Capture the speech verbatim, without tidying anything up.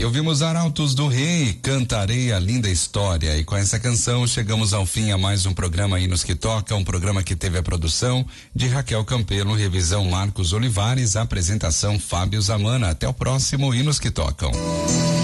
E ouvimos Arautos do Rei, Cantarei a Linda História. E com essa canção chegamos ao fim a mais um programa Hinos que Toca, um programa que teve a produção de Raquel Campelo, revisão Marcos Olivares, apresentação Fábio Zamana. Até o próximo Hinos que Tocam.